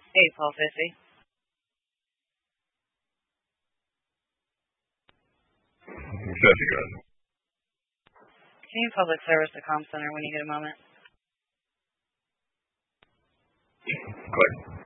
Hey, Paul Fissy. Jessica. Can you public service the comm center when you get a moment? Click.